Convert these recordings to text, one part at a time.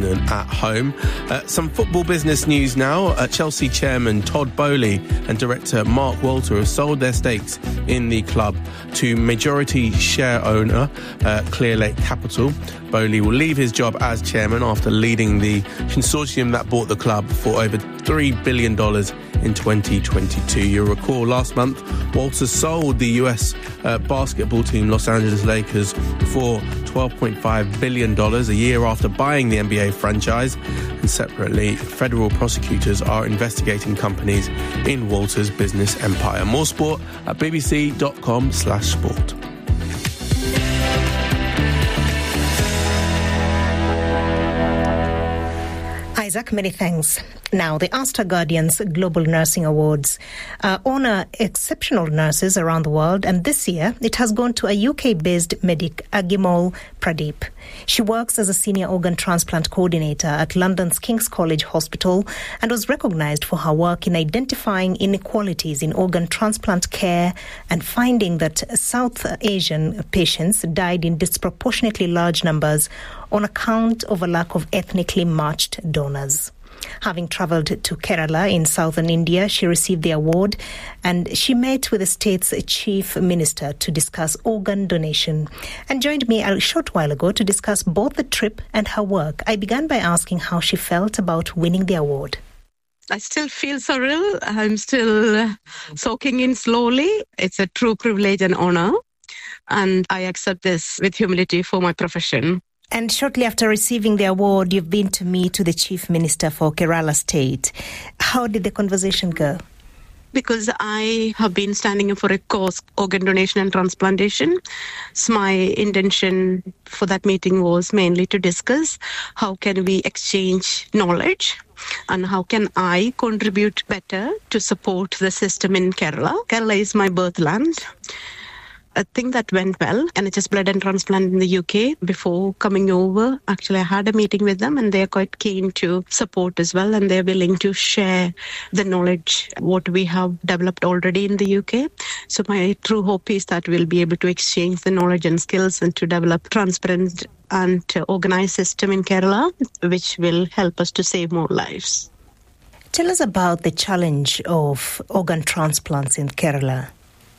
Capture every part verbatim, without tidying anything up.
organ at home. Uh, some football business news now. Uh, Chelsea chairman Todd Boehly and director Mark Walter have sold their stakes in the club to majority share owner uh, Clearlake Capital. Boehly will leave his job as chairman after leading the consortium that bought the club for over three billion dollars in twenty twenty-two. You'll recall last month, Walter sold the U S uh, basketball team Los Angeles Lakers for twelve point five billion dollars a year after buying the N B A franchise. And separately, federal prosecutors are investigating companies in Walter's business empire. More sport at bbc.com slash sport. Isaac, many thanks. Now, the Asta Guardians Global Nursing Awards uh, honour exceptional nurses around the world, and this year it has gone to a U K-based medic, Agimol Pradeep. She works as a senior organ transplant coordinator at London's King's College Hospital and was recognised for her work in identifying inequalities in organ transplant care and finding that South Asian patients died in disproportionately large numbers on account of a lack of ethnically matched donors. Having travelled to Kerala in southern India, she received the award and she met with the state's chief minister to discuss organ donation and joined me a short while ago to discuss both the trip and her work. I began by asking how she felt about winning the award. I still feel surreal. I'm still soaking in slowly. It's a true privilege and honour, and I accept this with humility for my profession. And shortly after receiving the award, you've been to meet to the Chief Minister for Kerala State. How did the conversation go? Because I have been standing for a cause, organ donation and transplantation. So my intention for that meeting was mainly to discuss how can we exchange knowledge and how can I contribute better to support the system in Kerala. Kerala is my birthland. I think that went well. N H S Blood and Transplant in the U K, before coming over, actually I had a meeting with them and they're quite keen to support as well, and they're willing to share the knowledge, what we have developed already in the U K. So my true hope is that we'll be able to exchange the knowledge and skills and to develop transparent and organised system in Kerala, which will help us to save more lives. Tell us about the challenge of organ transplants in Kerala.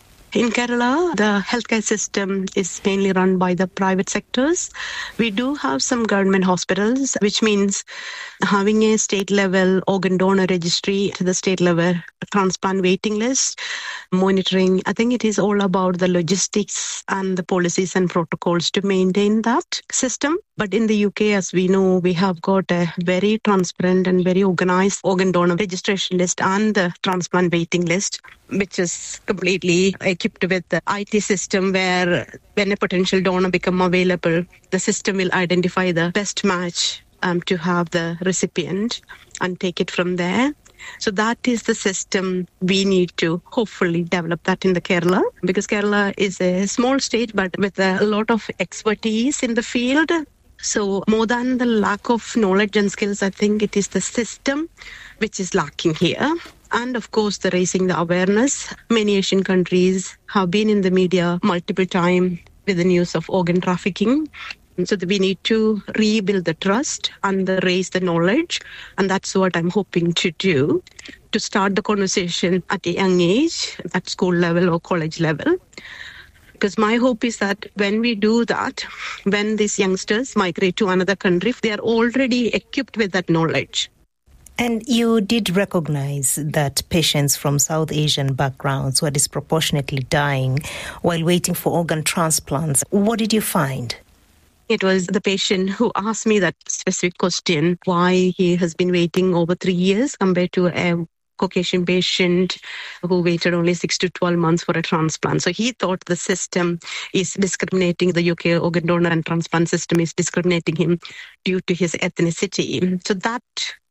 In Kerala, the healthcare system is mainly run by the private sectors. We do have some government hospitals, which means having a state-level organ donor registry to the state-level transplant waiting list, monitoring. I think it is all about the logistics and the policies and protocols to maintain that system. But in the U K, as we know, we have got a very transparent and very organized organ donor registration list and the transplant waiting list, which is completely equipped with the I T system where when a potential donor become available, the system will identify the best match um, to have the recipient and take it from there. So that is the system we need to hopefully develop that in the Kerala, because Kerala is a small state but with a lot of expertise in the field. So more than the lack of knowledge and skills, I think it is the system which is lacking here. And of course, the raising the awareness. Many Asian countries have been in the media multiple times with the news of organ trafficking. So that we need to rebuild the trust and the raise the knowledge. And that's what I'm hoping to do, to start the conversation at a young age, at school level or college level. Because my hope is that when we do that, when these youngsters migrate to another country, they are already equipped with that knowledge. And you did recognize that patients from South Asian backgrounds were disproportionately dying while waiting for organ transplants. What did you find? It was the patient who asked me that specific question, why he has been waiting over three years compared to a Caucasian patient who waited only six to twelve months for a transplant. So he thought the system is discriminating, the U K organ donor and transplant system is discriminating him due to his ethnicity. So that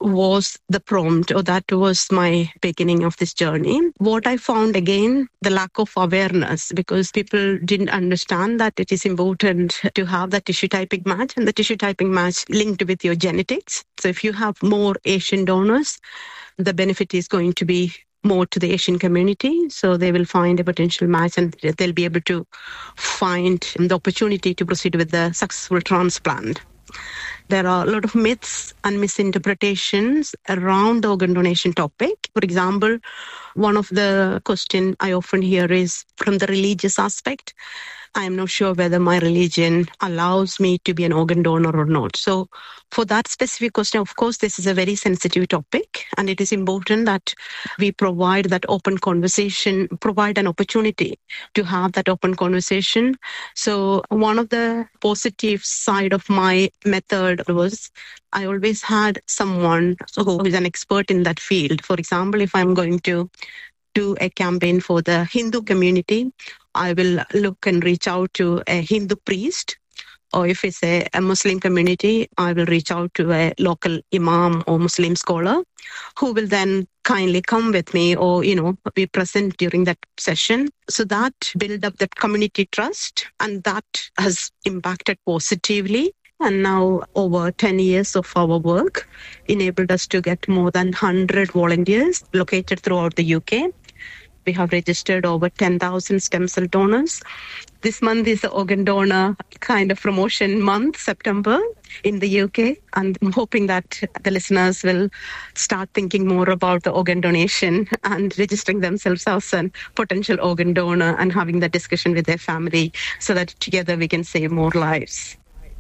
was the prompt, or that was my beginning of this journey. What I found again, the lack of awareness, because people didn't understand that it is important to have the tissue typing match, and the tissue typing match linked with your genetics. So if you have more Asian donors, the benefit is going to be more to the Asian community. So they will find a potential match and they'll be able to find the opportunity to proceed with the successful transplant. there are a lot of myths and misinterpretations around the organ donation topic. For example, one of the questions I often hear is from the religious aspect. I am not sure whether my religion allows me to be an organ donor or not. So for that specific question, of course, this is a very sensitive topic, and it is important that we provide that open conversation, provide an opportunity to have that open conversation. So one of the positive side of my method was I always had someone who is an expert in that field. For example, if I'm going to do a campaign for the Hindu community, I will look and reach out to a Hindu priest, or if it's a, a Muslim community, I will reach out to a local imam or Muslim scholar who will then kindly come with me or, you know, be present during that session. So that build up that community trust, and that has impacted positively. And now over ten years of our work enabled us to get more than one hundred volunteers located throughout the U K. We have registered over ten thousand stem cell donors. This month is the organ donor kind of promotion month, September, in the U K. And I'm hoping that the listeners will start thinking more about the organ donation and registering themselves as a potential organ donor and having that discussion with their family so that together we can save more lives.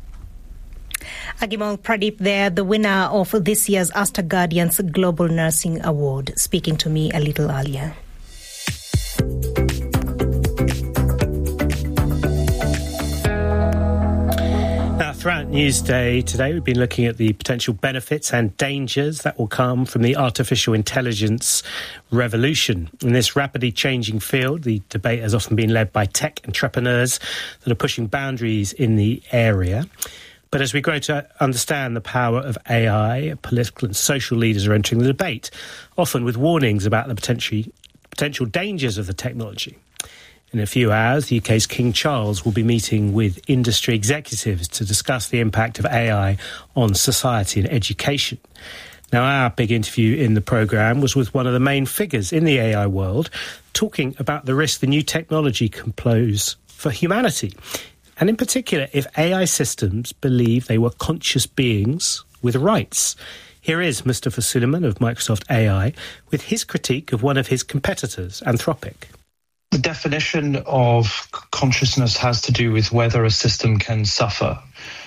Agimal Pradeep there, the winner of this year's Aster Guardians Global Nursing Award, speaking to me a little earlier. Now, throughout Newsday today, we've been looking at the potential benefits and dangers that will come from the artificial intelligence revolution. In this rapidly changing field, the debate has often been led by tech entrepreneurs that are pushing boundaries in the area. But as we grow to understand the power of A I, political and social leaders are entering the debate, often with warnings about the potential potential dangers of the technology. In a few hours, the U K's King Charles will be meeting with industry executives to discuss the impact of A I on society and education. Now, our big interview in the programme was with one of the main figures in the A I world, talking about the risk the new technology can pose for humanity. And in particular, if A I systems believe they were conscious beings with rights. Here is Mustafa Suleyman of Microsoft A I with his critique of one of his competitors, Anthropic. The definition of consciousness has to do with whether a system can suffer.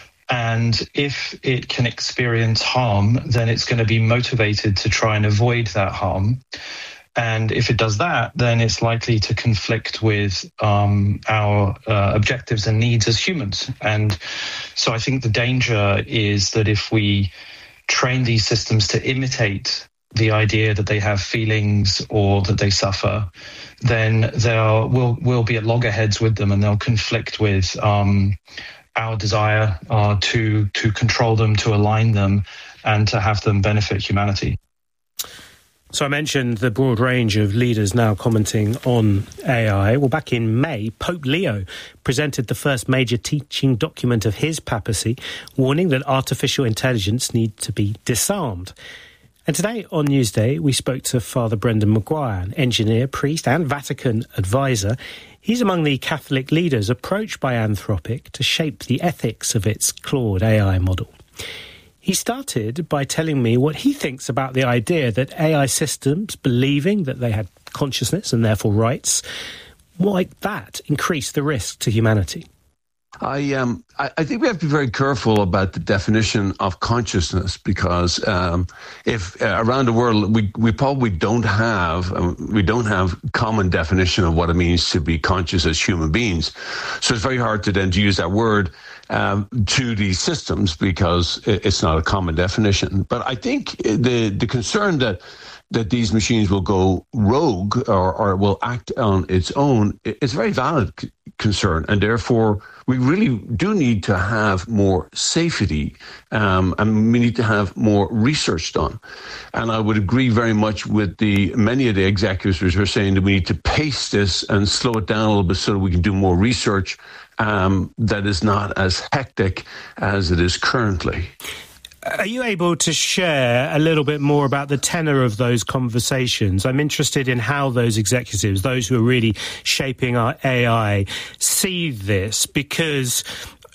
And if it can experience harm, then it's going to be motivated to try and avoid that harm. And if it does that, then it's likely to conflict with um, our uh, objectives and needs as humans. And so I think the danger is that if we train these systems to imitate the idea that they have feelings or that they suffer, then there will will be at loggerheads with them, and they'll conflict with um, our desire uh, to to control them, to align them, and to have them benefit humanity. So I mentioned the broad range of leaders now commenting on A I. Well, back in May, Pope Leo presented the first major teaching document of his papacy, warning that artificial intelligence needs to be disarmed. And today on Newsday, we spoke to Father Brendan Maguire, an engineer, priest and Vatican advisor. He's among the Catholic leaders approached by Anthropic to shape the ethics of its Claude A I model. He started by telling me what he thinks about the idea that A I systems believing that they had consciousness and therefore rights, might that increase the risk to humanity? I um I, I think we have to be very careful about the definition of consciousness, because um, if uh, around the world we we probably don't have um, we don't have common definition of what it means to be conscious as human beings, so it's very hard to then to use that word um, to these systems because it's not a common definition. But I think the the concern that that these machines will go rogue or, or will act on its own, it's a very valid c- concern. And therefore, we really do need to have more safety um, and we need to have more research done. And I would agree very much with the many of the executives who are saying that we need to pace this and slow it down a little bit so that we can do more research um, that is not as hectic as it is currently. Are you able to share a little bit more about the tenor of those conversations? I'm interested in how those executives, those who are really shaping our A I, see this, because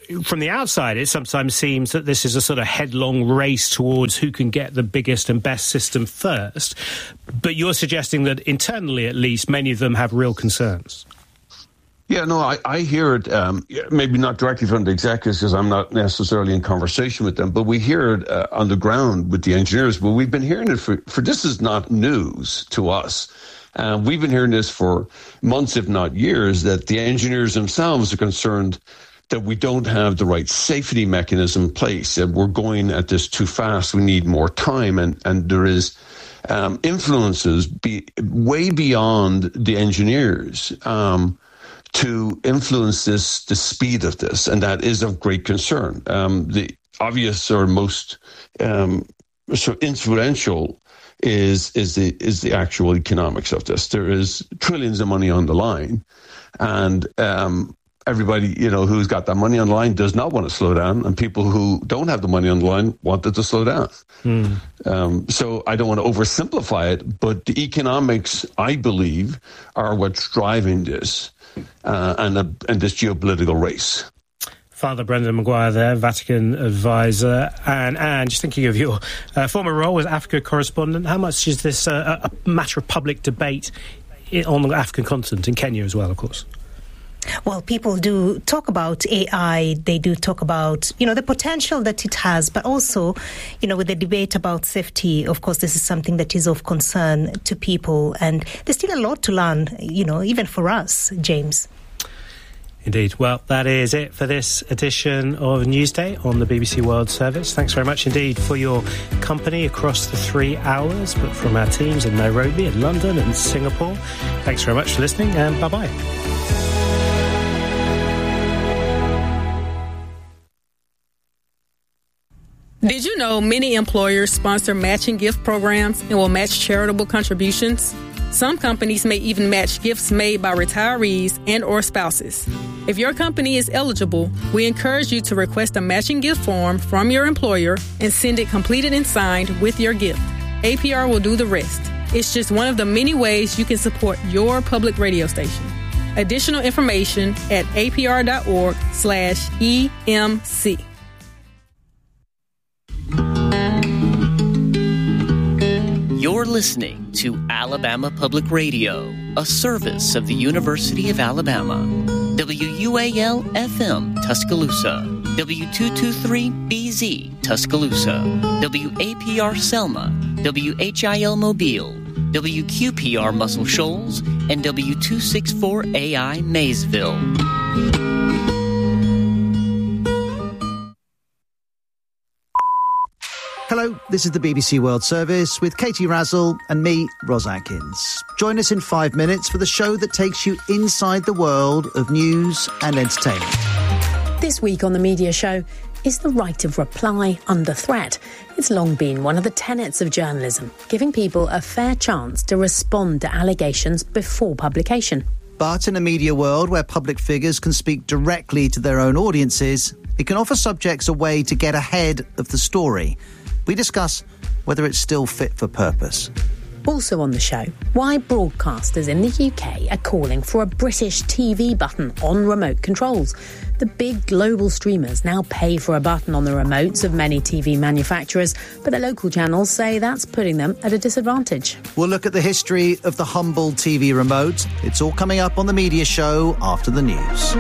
from the outside, it sometimes seems that this is a sort of headlong race towards who can get the biggest and best system first. But you're suggesting that internally, at least, many of them have real concerns. Yeah, no, I, I hear it, um, maybe not directly from the executives because I'm not necessarily in conversation with them, but we hear it uh, on the ground with the engineers. But we've been hearing it for, for this is not news to us. Uh, we've been hearing this for months, if not years, that the engineers themselves are concerned that we don't have the right safety mechanism in place, that we're going at this too fast, we need more time, and, and there is um, influences be, way beyond the engineers um, to influence this, the speed of this, and that is of great concern. Um, the obvious or most um, so influential is is the is the actual economics of this. There is trillions of money on the line, and um, everybody, you know, who's got that money on the line does not want to slow down, and people who don't have the money on the line want it to slow down. Mm. Um, so I don't want to oversimplify it, but the economics, I believe, are what's driving this uh, and, uh, and this geopolitical race. Father Brendan Maguire there, Vatican advisor. And, and just thinking of your uh, former role as Africa correspondent, how much is this uh, a matter of public debate on the African continent, in Kenya as well, of course? Well, people do talk about A I. They do talk about, you know, the potential that it has, but also, you know, with the debate about safety, of course, this is something that is of concern to people. And there's still a lot to learn, you know, even for us, James. Indeed. Well, that is it for this edition of Newsday on the B B C World Service. Thanks very much indeed for your company across the three hours, but from our teams in Nairobi and London and Singapore. Thanks very much for listening, and bye-bye. Did you know many employers sponsor matching gift programs and will match charitable contributions? Some companies may even match gifts made by retirees and or spouses. If your company is eligible, we encourage you to request a matching gift form from your employer and send it completed and signed with your gift. A P R will do the rest. It's just one of the many ways you can support your public radio station. Additional information at apr.org slash EMC. You're listening to Alabama Public Radio, a service of the University of Alabama. W U A L F M Tuscaloosa, W two twenty-three B Z Tuscaloosa, W A P R Selma, W H I L Mobile, W Q P R Muscle Shoals, and W two sixty-four A I Maysville. Hello, this is the B B C World Service with Katie Razzle and me, Ros Atkins. Join us in five minutes for the show that takes you inside the world of news and entertainment. This week on the Media Show, is the right of reply under threat? It's long been one of the tenets of journalism, giving people a fair chance to respond to allegations before publication. But in a media world where public figures can speak directly to their own audiences, it can offer subjects a way to get ahead of the story. We discuss whether it's still fit for purpose. Also on the show, why broadcasters in the U K are calling for a British T V button on remote controls. The big global streamers now pay for a button on the remotes of many T V manufacturers, but the local channels say that's putting them at a disadvantage. We'll look at the history of the humble T V remote. It's all coming up on the Media Show after the news.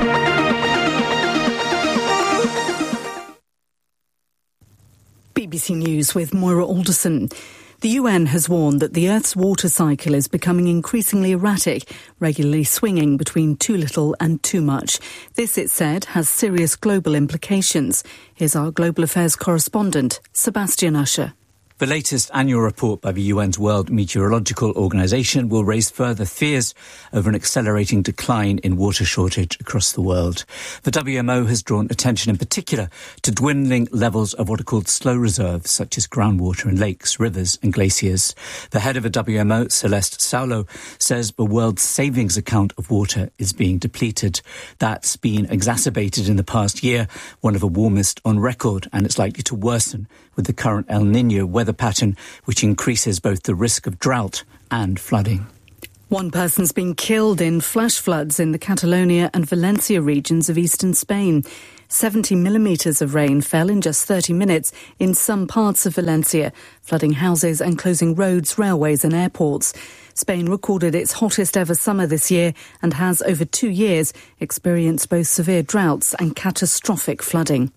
B B C News with Moira Alderson. The U N has warned that the Earth's water cycle is becoming increasingly erratic, regularly swinging between too little and too much. This, it said, has serious global implications. Here's our global affairs correspondent, Sebastian Usher. The latest annual report by the U N's World Meteorological Organization will raise further fears over an accelerating decline in water shortage across the world. The W M O has drawn attention in particular to dwindling levels of what are called slow reserves, such as groundwater in lakes, rivers and glaciers. The head of the W M O, Celeste Saulo, says the world's savings account of water is being depleted. That's been exacerbated in the past year, one of the warmest on record, and it's likely to worsen with the current El Niño weather pattern, which increases both the risk of drought and flooding. One person's been killed in flash floods in the Catalonia and Valencia regions of eastern Spain. seventy millimetres of rain fell in just thirty minutes in some parts of Valencia, flooding houses and closing roads, railways and airports. Spain recorded its hottest ever summer this year and has, over two years, experienced both severe droughts and catastrophic flooding.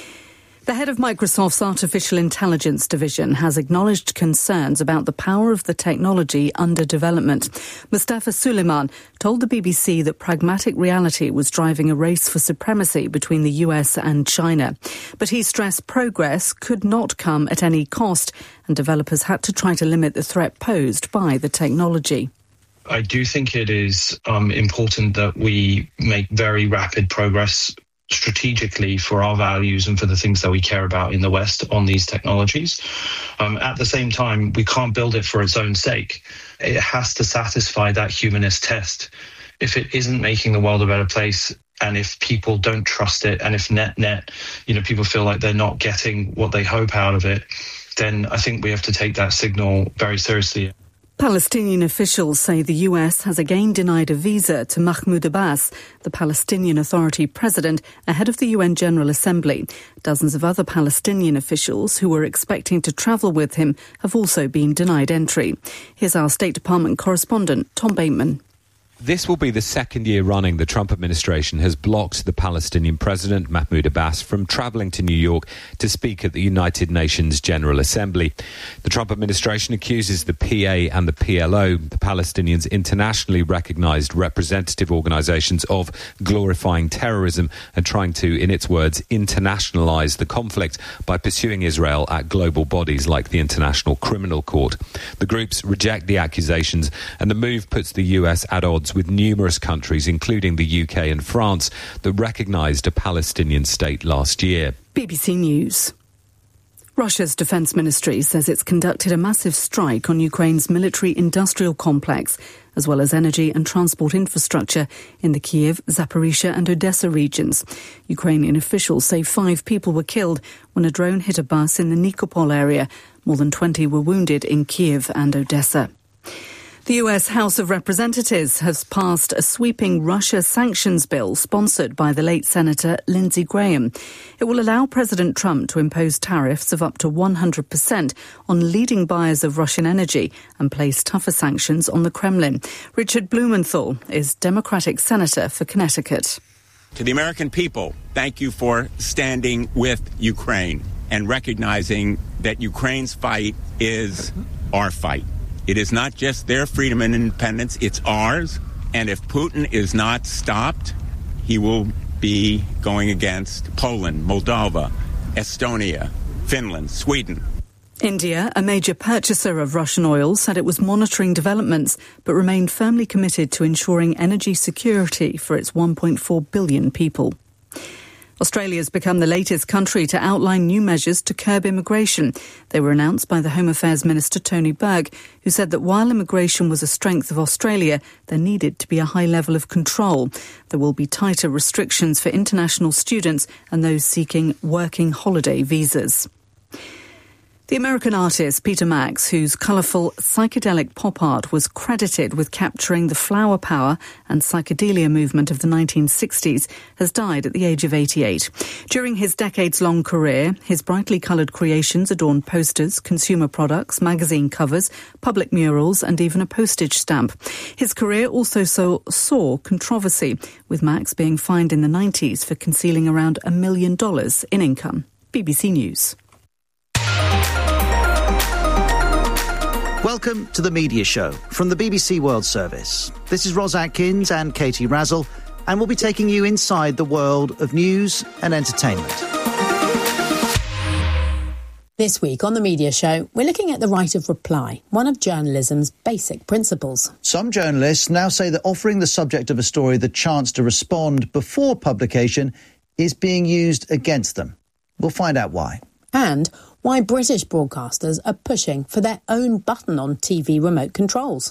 The head of Microsoft's Artificial Intelligence division has acknowledged concerns about the power of the technology under development. Mustafa Suleyman told the B B C that pragmatic reality was driving a race for supremacy between the U S and China. But he stressed progress could not come at any cost, and developers had to try to limit the threat posed by the technology. I do think it is um, important that we make very rapid progress strategically for our values and for the things that we care about in the West on these technologies. Um, at the same time, we can't build it for its own sake. It has to satisfy that humanist test. If it isn't making the world a better place, and if people don't trust it, and if net net, you know, people feel like they're not getting what they hope out of it, then I think we have to take that signal very seriously. Palestinian officials say the U S has again denied a visa to Mahmoud Abbas, the Palestinian Authority president, ahead of the U N General Assembly. Dozens of other Palestinian officials who were expecting to travel with him have also been denied entry. Here's our State Department correspondent, Tom Bateman. This will be the second year running the Trump administration has blocked the Palestinian president, Mahmoud Abbas, from travelling to New York to speak at the United Nations General Assembly. The Trump administration accuses the P A and the P L O, the Palestinians' internationally recognised representative organisations, of glorifying terrorism and trying to, in its words, internationalise the conflict by pursuing Israel at global bodies like the International Criminal Court. The groups reject the accusations, and the move puts the U S at odds with numerous countries, including the U K and France, that recognised a Palestinian state last year. B B C News. Russia's defence ministry says it's conducted a massive strike on Ukraine's military-industrial complex, as well as energy and transport infrastructure in the Kyiv, Zaporizhia and Odessa regions. Ukrainian officials say five people were killed when a drone hit a bus in the Nikopol area. More than twenty were wounded in Kyiv and Odessa. The U S House of Representatives has passed a sweeping Russia sanctions bill sponsored by the late Senator Lindsey Graham. It will allow President Trump to impose tariffs of up to one hundred percent on leading buyers of Russian energy and place tougher sanctions on the Kremlin. Richard Blumenthal is Democratic Senator for Connecticut. To the American people, thank you for standing with Ukraine and recognizing that Ukraine's fight is our fight. It is not just their freedom and independence, it's ours. And if Putin is not stopped, he will be going against Poland, Moldova, Estonia, Finland, Sweden. India, a major purchaser of Russian oil, said it was monitoring developments but remained firmly committed to ensuring energy security for its one point four billion people. Australia has become the latest country to outline new measures to curb immigration. They were announced by the Home Affairs Minister Tony Burke, who said that while immigration was a strength of Australia, there needed to be a high level of control. There will be tighter restrictions for international students and those seeking working holiday visas. The American artist Peter Max, whose colourful psychedelic pop art was credited with capturing the flower power and psychedelia movement of the nineteen sixties, has died at the age of eighty-eight. During his decades-long career, his brightly coloured creations adorned posters, consumer products, magazine covers, public murals and even a postage stamp. His career also saw, saw controversy, with Max being fined in the nineties for concealing around a million dollars in income. B B C News. Welcome to the Media Show from the B B C World Service. This is Ros Atkins and Katie Razzle, and we'll be taking you inside the world of news and entertainment. This week on the Media Show, we're looking at the right of reply, one of journalism's basic principles. Some journalists now say that offering the subject of a story the chance to respond before publication is being used against them. We'll find out why. And why British broadcasters are pushing for their own button on T V remote controls.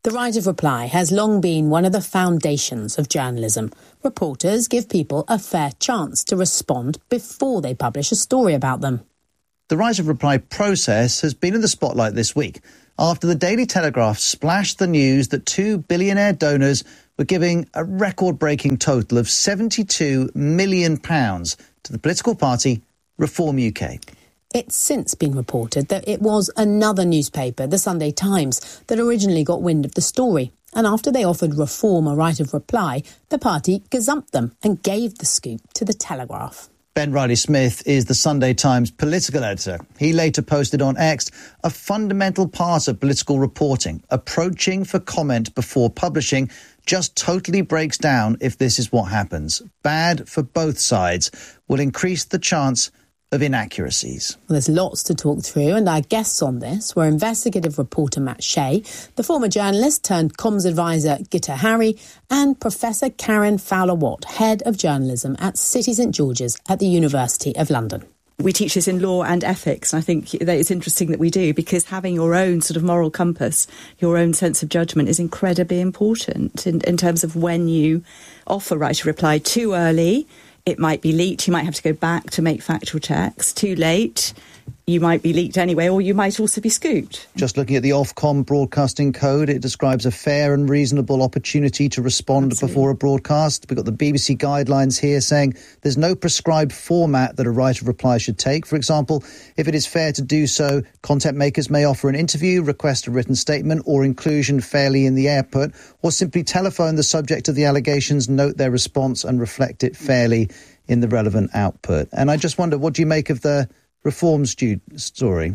The right of reply has long been one of the foundations of journalism. Reporters give people a fair chance to respond before they publish a story about them. The right of reply process has been in the spotlight this week after the Daily Telegraph splashed the news that two billionaire donors were giving a record-breaking total of seventy-two million pounds to the political party Reform U K. It's since been reported that it was another newspaper, the Sunday Times, that originally got wind of the story. And after they offered Reform a right of reply, the party gazumped them and gave the scoop to the Telegraph. Ben Riley-Smith is the Sunday Times political editor. He later posted on X a fundamental part of political reporting, approaching for comment before publishing, just totally breaks down if this is what happens. Bad for both sides, will increase the chance of inaccuracies. Well, there's lots to talk through, and our guests on this were investigative reporter Matt Shea, the former journalist turned comms advisor Gitta Harry, and Professor Karen Fowler-Watt, head of journalism at City St George's at the University of London. We teach this in law and ethics, and I think that it's interesting that we do, because having your own sort of moral compass, your own sense of judgment is incredibly important in, in terms of when you offer right of reply. Too early, it might be leaked. You might have to go back to make factual checks. Too late, you might be leaked anyway, or you might also be scooped. Just looking at the Ofcom broadcasting code, it describes a fair and reasonable opportunity to respond Absolutely. Before a broadcast. We've got the B B C guidelines here saying there's no prescribed format that a right of reply should take. For example, if it is fair to do so, content makers may offer an interview, request a written statement or inclusion fairly in the output, or simply telephone the subject of the allegations, note their response and reflect it fairly in the relevant output. And I just wonder, what do you make of the Reform stu- story?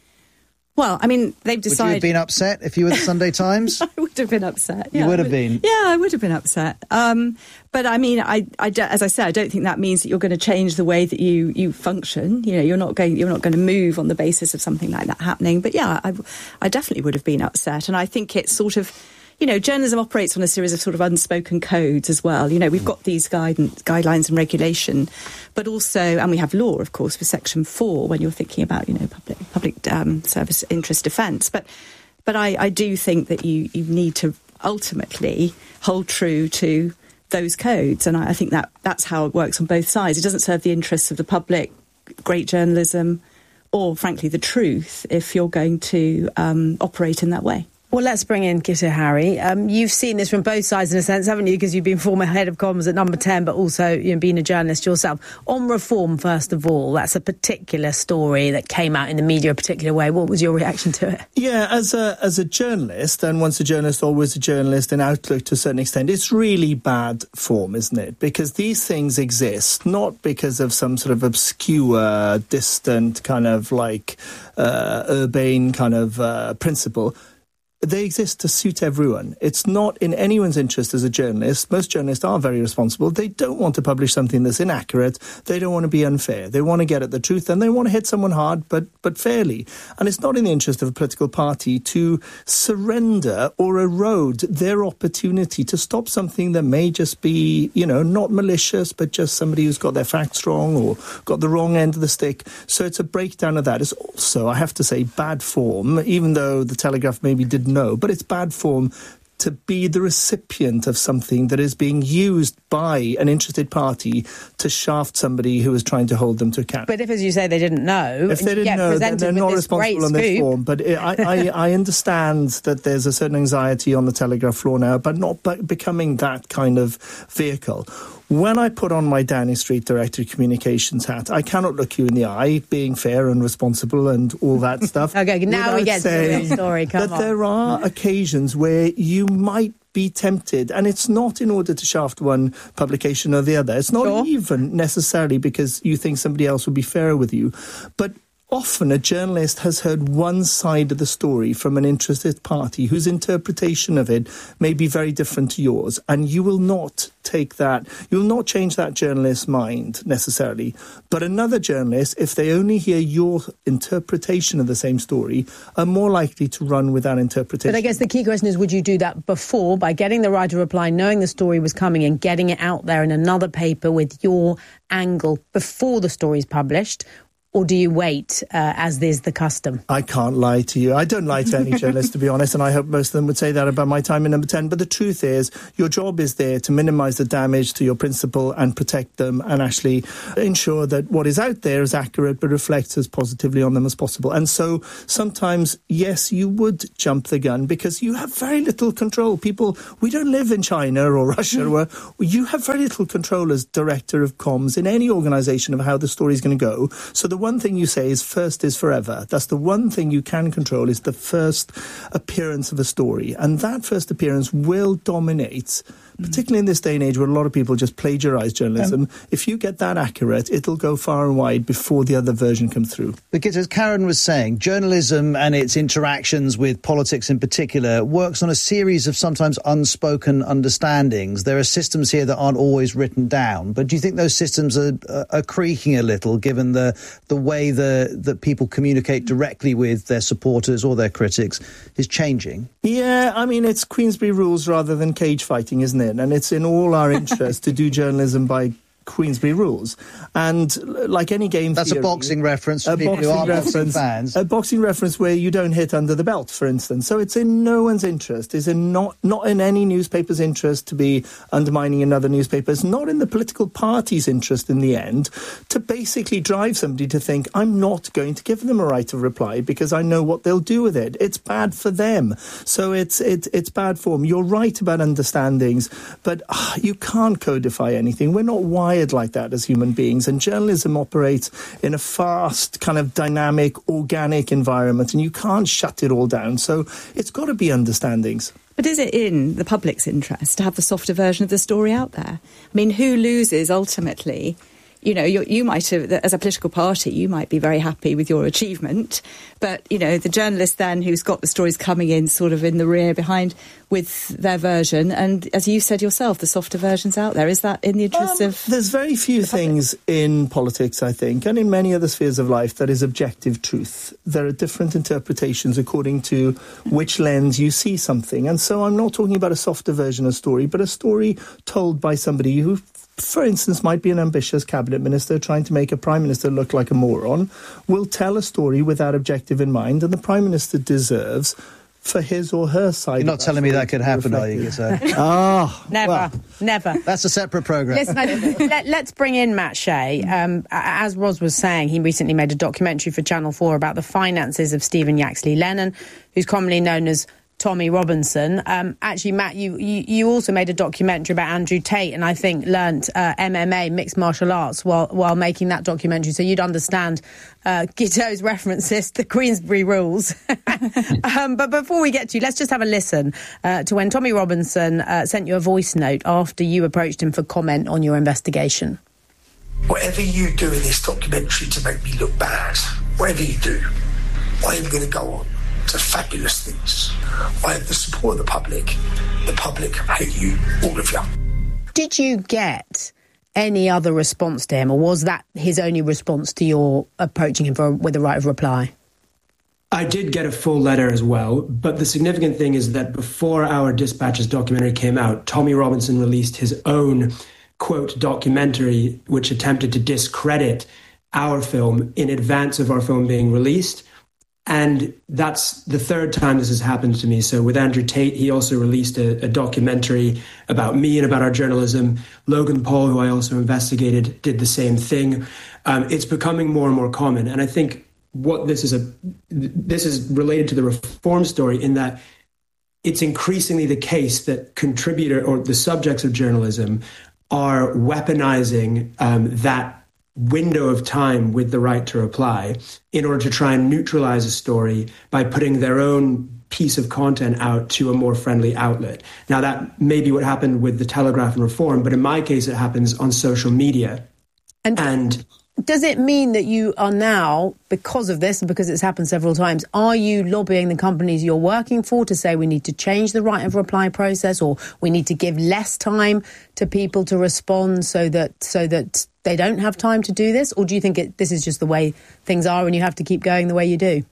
Well, I mean, they've decided... Would you have been upset if you were the Sunday Times? I would have been upset. You yeah, would have been? Yeah, I would have been upset. Um, but I mean, I, I, as I said, I don't think that means that you're going to change the way that you, you function. You know, you're not going you're not going to move on the basis of something like that happening. But yeah, I, I definitely would have been upset. And I think it's sort of... You know, journalism operates on a series of sort of unspoken codes as well. You know, we've got these guidance, guidelines and regulation, but also, and we have law, of course, for Section four when you're thinking about, you know, public public um, service interest defence. But but I, I do think that you, you need to ultimately hold true to those codes. And I, I think that that's how it works on both sides. It doesn't serve the interests of the public, great journalism, or, frankly, the truth if you're going to um, operate in that way. Well, let's bring in Gitta Harry. Um, you've seen this from both sides in a sense, haven't you? Because you've been former head of comms at Number ten, but also, you know, being a journalist yourself. On Reform, first of all, that's a particular story that came out in the media a particular way. What was your reaction to it? Yeah, as a as a journalist, and once a journalist, always a journalist, and Outlook to a certain extent, it's really bad form, isn't it? Because these things exist not because of some sort of obscure, distant kind of like uh, urbane kind of uh, principle. They exist to suit everyone. It's not in anyone's interest as a journalist. Most journalists are very responsible. They don't want to publish something that's inaccurate. They don't want to be unfair. They want to get at the truth, and they want to hit someone hard, but but fairly. And it's not in the interest of a political party to surrender or erode their opportunity to stop something that may just be, you know, not malicious, but just somebody who's got their facts wrong or got the wrong end of the stick. So it's a breakdown of that. It's also, I have to say, bad form, even though the Telegraph maybe didn't know, but it's bad form to be the recipient of something that is being used by an interested party to shaft somebody who is trying to hold them to account. But if, as you say, they didn't know... If they didn't know, then they're not responsible on this form. But it, I, I, I understand that there's a certain anxiety on the Telegraph floor now, but not becoming that kind of vehicle. When I put on my Downing Street Director of Communications hat, I cannot look you in the eye, being fair and responsible and all that stuff. Okay, now we get to the real story. Come that on. There are occasions where you might be tempted, and it's not in order to shaft one publication or the other. It's not sure. even necessarily because you think somebody else would be fairer with you, but often a journalist has heard one side of the story from an interested party whose interpretation of it may be very different to yours, and you will not take that, you will not change that journalist's mind necessarily. But another journalist, if they only hear your interpretation of the same story, are more likely to run with that interpretation. But I guess the key question is, would you do that before, by getting the right to reply, knowing the story was coming and getting it out there in another paper with your angle before the story's published? Or do you wait, uh, as is the custom? I can't lie to you. I don't lie to any journalist, to be honest, and I hope most of them would say that about my time in Number ten. But the truth is, your job is there to minimise the damage to your principal and protect them and actually ensure that what is out there is accurate but reflects as positively on them as possible. And so sometimes, yes, you would jump the gun because you have very little control. People, we don't live in China or Russia where you have very little control as director of comms in any organisation of how the story is going to go. So the one thing you say is first is forever. That's the one thing you can control, is the first appearance of a story. And that first appearance will dominate, particularly in this day and age where a lot of people just plagiarise journalism. Um, if you get that accurate, it'll go far and wide before the other version comes through. Because as Karen was saying, journalism and its interactions with politics in particular works on a series of sometimes unspoken understandings. There are systems here that aren't always written down. But do you think those systems are, are, are creaking a little, given the, the way the, that people communicate directly with their supporters or their critics is changing? Yeah, I mean, it's Queensberry rules rather than cage fighting, isn't it? And it's in all our interest to do journalism by Queensberry rules. And like any game That's theory, a boxing reference for a people who are reference, boxing fans. A boxing reference where you don't hit under the belt, for instance. So it's in no one's interest. It's in not, not in any newspaper's interest to be undermining another newspaper. It's not in the political party's interest in the end to basically drive somebody to think, I'm not going to give them a right of reply because I know what they'll do with it. It's bad for them. So it's, it, it's bad form. You're right about understandings, but uh, you can't codify anything. We're not wired like that as human beings, and journalism operates in a fast, kind of dynamic, organic environment, and you can't shut it all down. So it's got to be understandings. But is it in the public's interest to have the softer version of the story out there? I mean, who loses ultimately? You know, you, you might have, as a political party, you might be very happy with your achievement, but, you know, the journalist then who's got the stories coming in sort of in the rear behind with their version, and as you said yourself, the softer version's out there. Is that in the interest um, of... There's very few things in politics, I think, and in many other spheres of life that is objective truth. There are different interpretations according to which lens you see something. And so I'm not talking about a softer version of a story, but a story told by somebody who, for instance, might be an ambitious cabinet minister trying to make a prime minister look like a moron, will tell a story with that objective in mind, and the prime minister deserves for his or her side. You're not telling me that could happen, are you? Oh, never, well, never. That's a separate programme. Listen, let, let's bring in Matt Shea. Um, as Ros was saying, he recently made a documentary for Channel four about the finances of Stephen Yaxley Lennon, who's commonly known as Tommy Robinson. Um, actually, Matt, you, you you also made a documentary about Andrew Tate, and I think learnt uh, M M A, mixed martial arts, while while making that documentary, so you'd understand uh, Guiteau's references, the Queensberry rules. um, but before we get to you, let's just have a listen uh, to when Tommy Robinson uh, sent you a voice note after you approached him for comment on your investigation. Whatever you do in this documentary to make me look bad, whatever you do, I am going to go on to fabulous things. I have the support of the public. The public hate you, all of you. Did you get any other response to him, or was that his only response to your approaching him for, with a right of reply? I did get a full letter as well, but the significant thing is that before our Dispatches documentary came out, Tommy Robinson released his own, quote, documentary, which attempted to discredit our film in advance of our film being released. And that's the third time this has happened to me. So with Andrew Tate, he also released a, a documentary about me and about our journalism. Logan Paul, who I also investigated, did the same thing. Um, it's becoming more and more common. And I think what this is a this is related to the reform story, in that it's increasingly the case that contributor or the subjects of journalism are weaponizing um, that window of time with the right to reply in order to try and neutralize a story by putting their own piece of content out to a more friendly outlet. Now, that may be what happened with the Telegraph and Reform, but in my case, it happens on social media. And, and does it mean that you are now, because of this and because it's happened several times, are you lobbying the companies you're working for to say we need to change the right of reply process, or we need to give less time to people to respond so that so that they don't have time to do this? Or do you think it, this is just the way things are and you have to keep going the way you do?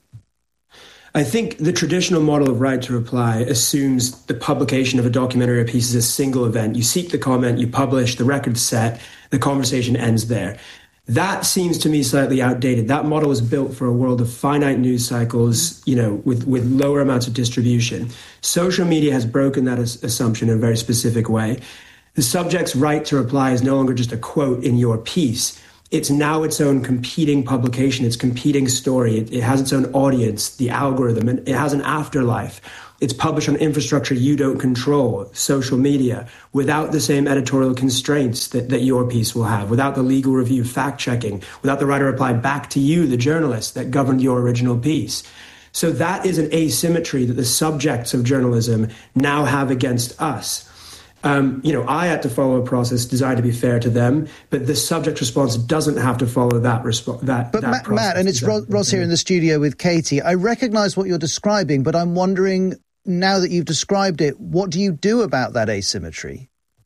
I think the traditional model of right to reply assumes the publication of a documentary or piece is a single event. You seek the comment, you publish, the record's set, the conversation ends there. That seems to me slightly outdated. That model was built for a world of finite news cycles, you know, with, with lower amounts of distribution. Social media has broken that as- assumption in a very specific way. The subject's right to reply is no longer just a quote in your piece. It's now its own competing publication, its competing story. It, it has its own audience, the algorithm, and it has an afterlife. It's published on infrastructure you don't control, social media, without the same editorial constraints that, that your piece will have, without the legal review fact-checking, without the right to reply back to you, the journalist, that governed your original piece. So that is an asymmetry that the subjects of journalism now have against us. Um, you know, I had to follow a process designed to be fair to them, but the subject response doesn't have to follow that response. That, but that Matt, process. Matt, and it's Ros, Ros here in the studio with Katie. I recognise what you're describing, but I'm wondering, now that you've described it, what do you do about that asymmetry?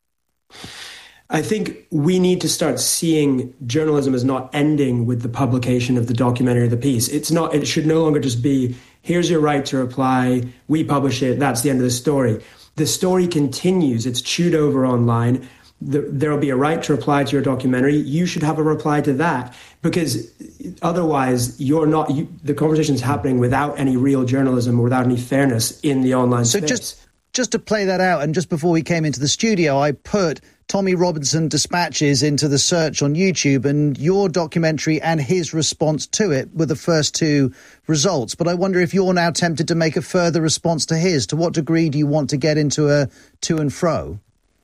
I think we need to start seeing journalism as not ending with the publication of the documentary or the piece. It's not. It should no longer just be, here's your right to reply, we publish it, that's the end of the story. The story continues. It's chewed over online. The, there'll be a right to reply to your documentary. You should have a reply to that, because otherwise you're not, you, the conversation's happening without any real journalism or without any fairness in the online so space. Just, just to play that out, and just before we came into the studio, I put Tommy Robinson dispatches into the search on YouTube, and your documentary and his response to it were the first two results. But I wonder if you're now tempted to make a further response to his. To what degree do you want to get into a to and fro?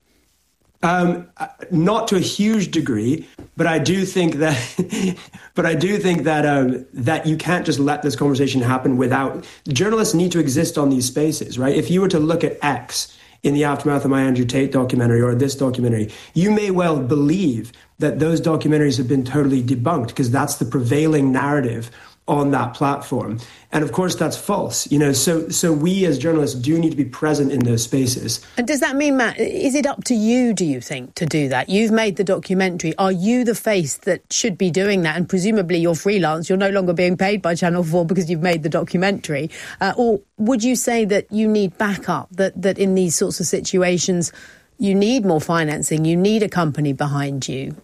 Um, not to a huge degree, but I do think that, but I do think that um, that you can't just let this conversation happen without, journalists need to exist on these spaces, right? If you were to look at X in the aftermath of my Andrew Tate documentary or this documentary, you may well believe that those documentaries have been totally debunked because that's the prevailing narrative on that platform. And of course, that's false. You know, so so we as journalists do need to be present in those spaces. And does that mean, Matt, is it up to you, do you think, to do that? You've made the documentary. Are you the face that should be doing that? And presumably you're freelance. You're no longer being paid by Channel four because you've made the documentary. Uh, or would you say that you need backup, that, that in these sorts of situations you need more financing, you need a company behind you?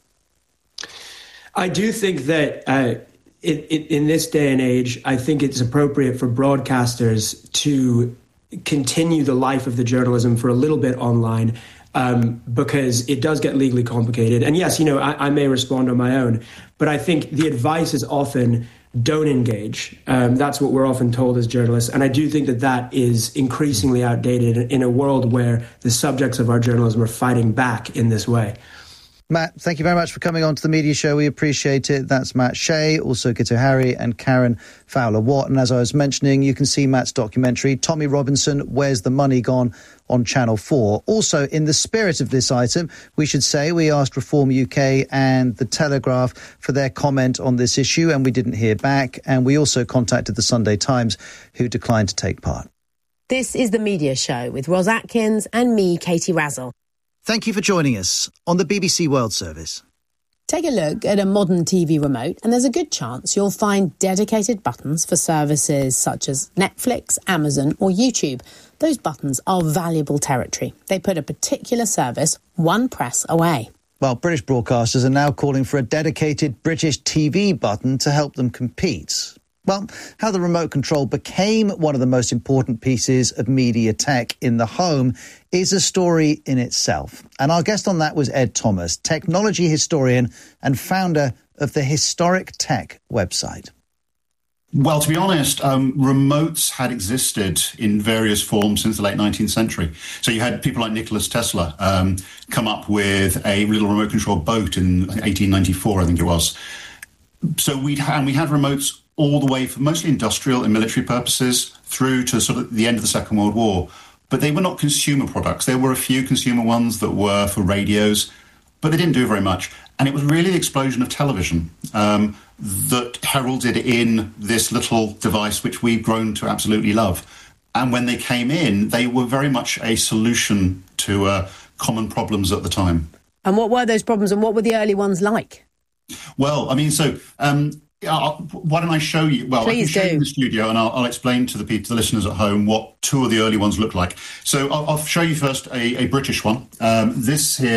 I do think that uh, it, it, in this day and age, I think it's appropriate for broadcasters to continue the life of the journalism for a little bit online, um, because it does get legally complicated. And yes, you know, I, I may respond on my own, but I think the advice is often don't engage. Um, that's what we're often told as journalists. And I do think that that is increasingly outdated in a world where the subjects of our journalism are fighting back in this way. Matt, thank you very much for coming on to the Media Show. We appreciate it. That's Matt Shea, also Gito Hari and Karen Fowler-Watt. And as I was mentioning, you can see Matt's documentary, Tommy Robinson, Where's the Money Gone?, on Channel four. Also, in the spirit of this item, we should say we asked Reform U K and The Telegraph for their comment on this issue, and we didn't hear back. And we also contacted the Sunday Times, who declined to take part. This is the Media Show with Ros Atkins and me, Katie Razzle. Thank you for joining us on the B B C World Service. Take a look at a modern T V remote and there's a good chance you'll find dedicated buttons for services such as Netflix, Amazon or YouTube. Those buttons are valuable territory. They put a particular service one press away. Well, British broadcasters are now calling for a dedicated British T V button to help them compete. Well, how the remote control became one of the most important pieces of media tech in the home is a story in itself. And our guest on that was Ed Thomas, technology historian and founder of the Historic Tech website. Well, to be honest, um, remotes had existed in various forms since the late nineteenth century. So you had people like Nicholas Tesla um, come up with a little remote control boat in eighteen ninety-four, I think it was. So we'd ha- and we had remotes all the way for mostly industrial and military purposes through to sort of the end of the Second World War. But they were not consumer products. There were a few consumer ones that were for radios, but they didn't do very much. And it was really the explosion of television um, that heralded in this little device, which we've grown to absolutely love. And when they came in, they were very much a solution to uh, common problems at the time. And what were those problems and what were the early ones like? Well, I mean, so... Um, Uh, why don't I show you? Well, Please I can show do. you in the studio, and I'll, I'll explain to the people, the listeners at home, what two of the early ones look like. So I'll, I'll show you first a, a British one. Um, this here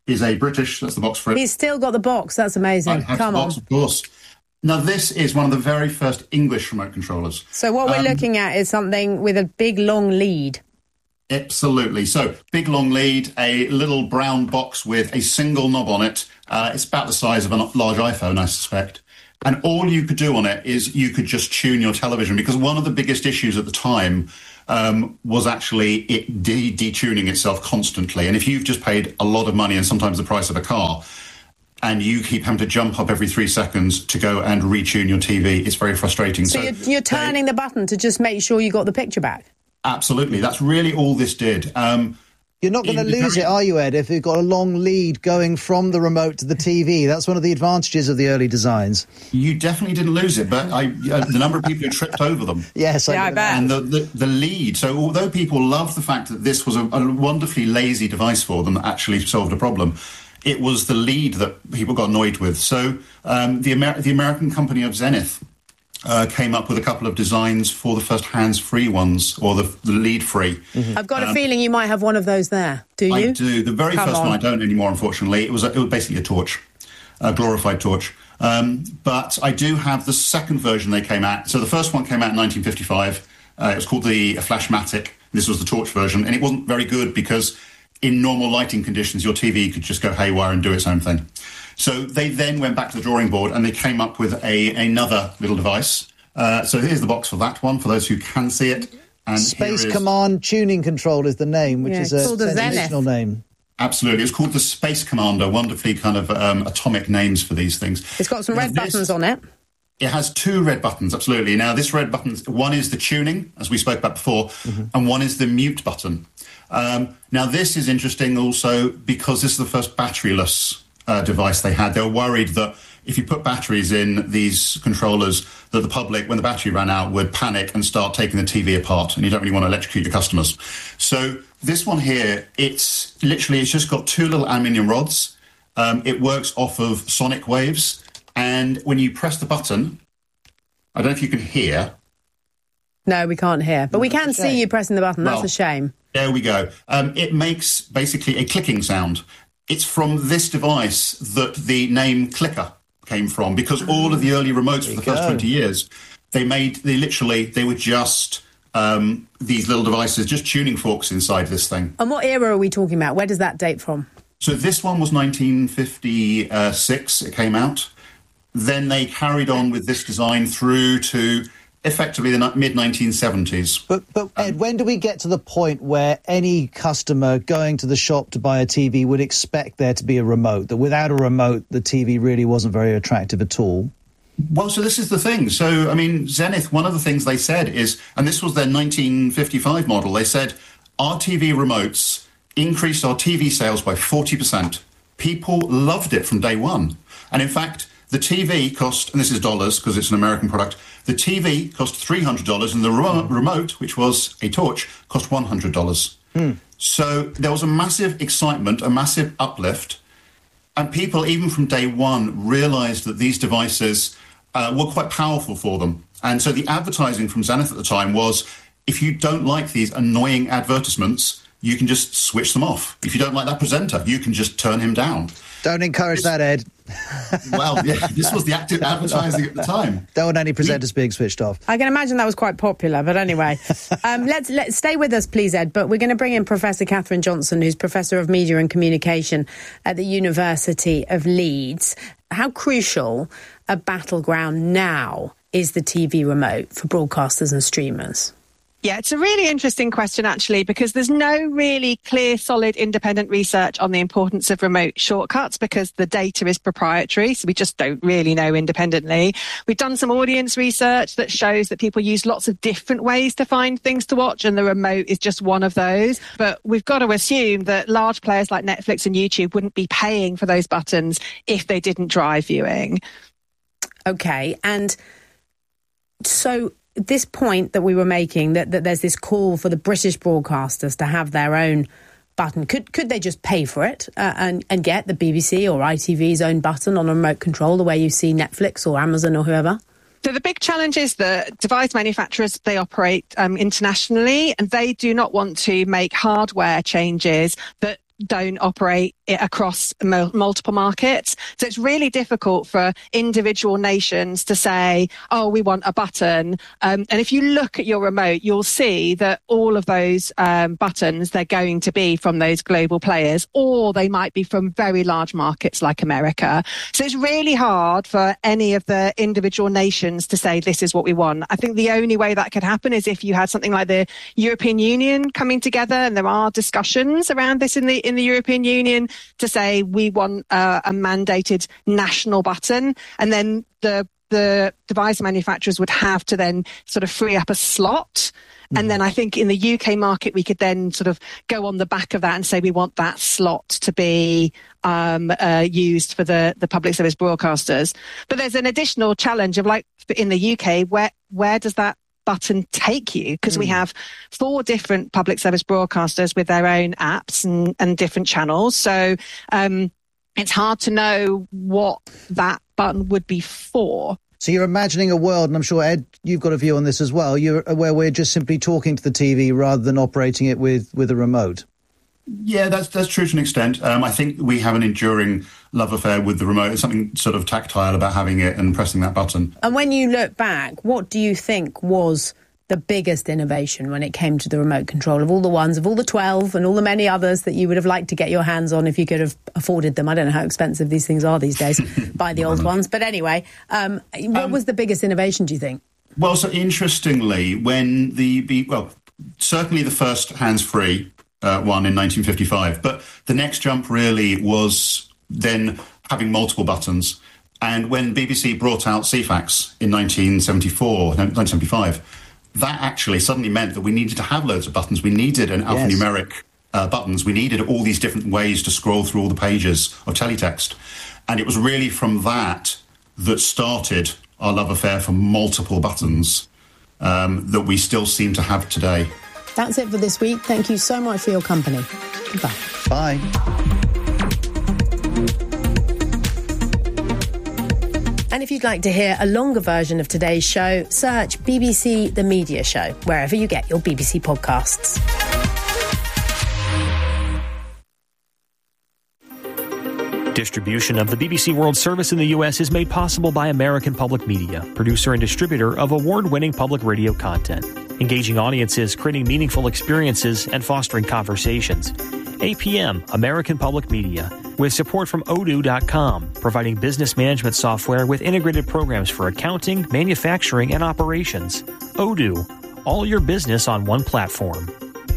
is a British, that's the box for it. He's still got the box. That's amazing. I have Come the on. box, of course. Now, this is one of the very first English remote controllers. So what we're Um, looking at is something with a big, long lead. Absolutely. So, big long lead, a little brown box with a single knob on it. Uh, it's about the size of a large iPhone, I suspect. And all you could do on it is you could just tune your television, because one of the biggest issues at the time um, was actually it de- detuning itself constantly. And if you've just paid a lot of money and sometimes the price of a car, and you keep having to jump up every three seconds to go and retune your T V, it's very frustrating. So, So, you're, you're turning the button to just make sure you got the picture back? absolutely. That's really all this did. Um, You're not going to in the lose very- it, are you, Ed, if you've got a long lead going from the remote to the T V? That's one of the advantages of the early designs. You definitely didn't lose it, but I, uh, the number of people who tripped over them. Yes, I Yeah, I bet. And the, the, the lead. So although people love the fact that this was a, a wonderfully lazy device for them that actually solved a problem, it was the lead that people got annoyed with. So um, the, Amer- the American company of Zenith uh, came up with a couple of designs for the first hands-free ones, or the, the lead-free. I've got a Um, feeling you might have one of those there. Do you? I do. The very Come first on. one I don't anymore, unfortunately. It was a, it was basically a torch, a glorified torch. Um, but I do have the second version they came out. So the first one came out in nineteen fifty-five. Uh, it was called the Flashmatic. This was the torch version, and it wasn't very good because in normal lighting conditions, your T V could just go haywire and do its own thing. So they then went back to the drawing board and they came up with a another little device. Uh, so here's the box for that one, for those who can see it. And Space here is- Command Tuning Control is the name, which Yeah, is it's a called the Zenith. sensational name. Absolutely. It's called the Space Commander. Wonderfully kind of um, atomic names for these things. It's got some Now, red this- buttons on it. It has two red buttons, absolutely. Now, this red button, one is the tuning, as we spoke about before, and one is the mute button. Um, now, this is interesting also because this is the first batteryless uh, device they had. They were worried that if you put batteries in these controllers, that the public, when the battery ran out, would panic and start taking the T V apart, and you don't really want to electrocute your customers. So this one here, it's literally, it's just got two little aluminium rods. Um, it works off of sonic waves, and when you press the button, I don't know if you can hear. No, we can't hear. But we can see you pressing the button. That's Well, a shame. There we go. Um, it makes basically a clicking sound. It's from this device that the name Clicker came from, because all of the early remotes for the first go. twenty years, they made, they literally, they were just um, these little devices, just tuning forks inside this thing. And what era are we talking about? Where does that date from? So this one was nineteen fifty-six, it came out. Then they carried on with this design through to effectively the mid nineteen seventies. But, but Ed, when do we get to the point where any customer going to the shop to buy a T V would expect there to be a remote, that without a remote, the T V really wasn't very attractive at all? Well, so this is the thing. So, I mean, Zenith, one of the things they said is, and this was their nineteen fifty-five model, they said, our T V remotes increased our T V sales by forty percent. People loved it from day one. And in fact, the T V cost, and this is dollars because it's an American product, the T V cost three hundred dollars and the re- remote, which was a torch, cost one hundred dollars. Hmm. So there was a massive excitement, a massive uplift. And people, even from day one, realised that these devices uh, were quite powerful for them. And so the advertising from Zenith at the time was, if you don't like these annoying advertisements, you can just switch them off. If you don't like that presenter, you can just turn him down. Don't encourage that, Ed. Well, yeah, this was the active advertising at the time. Don't want any presenters being switched off. I can imagine that was quite popular, but anyway. um, let's, let's stay with us, please, Ed, but we're going to bring in Professor Catherine Johnson, who's Professor of Media and Communication at the University of Leeds. How crucial a battleground now is the T V remote for broadcasters and streamers? Yeah, it's a really interesting question, actually, because there's no really clear, solid, independent research on the importance of remote shortcuts because the data is proprietary. So we just don't really know independently. We've done some audience research that shows that people use lots of different ways to find things to watch, and the remote is just one of those. But we've got to assume that large players like Netflix and YouTube wouldn't be paying for those buttons if they didn't drive viewing. Okay, and so this point that we were making, that, that there's this call for the British broadcasters to have their own button, could could they just pay for it uh, and, and get the B B C or I T V's own button on a remote control the way you see Netflix or Amazon or whoever? So the big challenge is that device manufacturers, they operate um, internationally, and they do not want to make hardware changes that don't operate it across mo- multiple markets. So it's really difficult for individual nations to say, oh, we want a button. Um, and if you look at your remote, you'll see that all of those um, buttons, they're going to be from those global players, or they might be from very large markets like America. So it's really hard for any of the individual nations to say, this is what we want. I think the only way that could happen is if you had something like the European Union coming together, and there are discussions around this in the in the European Union to say we want uh, a mandated national button, and then the the device manufacturers would have to then sort of free up a slot. Mm-hmm. And then I think in the U K market, we could then sort of go on the back of that and say we want that slot to be um, uh, used for the, the public service broadcasters. But there's an additional challenge of, like, in the U K, where where does that button take you? Because mm. we have four different public service broadcasters with their own apps and, and different channels. So um, it's hard to know what that button would be for. So you're imagining a world, and I'm sure, Ed, you've got a view on this as well, you're, where we're just simply talking to the T V rather than operating it with, with a remote. Yeah, that's that's true to an extent. Um, I think we have an enduring love affair with the remote. There's something sort of tactile about having it and pressing that button. And when you look back, what do you think was the biggest innovation when it came to the remote control, of all the ones, of all the twelve and all the many others that you would have liked to get your hands on if you could have afforded them? I don't know how expensive these things are these days. Buy the old ones. But anyway, um, what um, was the biggest innovation, do you think? Well, so interestingly, when the, well, certainly the first hands-free uh, one in nineteen fifty-five, but the next jump really was then having multiple buttons. And when B B C brought out C FAX in nineteen seventy-four, nineteen seventy-five, that actually suddenly meant that we needed to have loads of buttons. We needed an alphanumeric yes. uh, buttons. We needed all these different ways to scroll through all the pages of teletext. And it was really from that that started our love affair for multiple buttons um, that we still seem to have today. That's it for this week. Thank you so much for your company. Goodbye. Bye. And if you'd like to hear a longer version of today's show, search B B C The Media Show, wherever you get your B B C podcasts. Distribution of the B B C World Service in the U S is made possible by American Public Media, producer and distributor of award-winning public radio content, engaging audiences, creating meaningful experiences, and fostering conversations. A P M, American Public Media, with support from Odoo dot com, providing business management software with integrated programs for accounting, manufacturing, and operations. Odoo, all your business on one platform.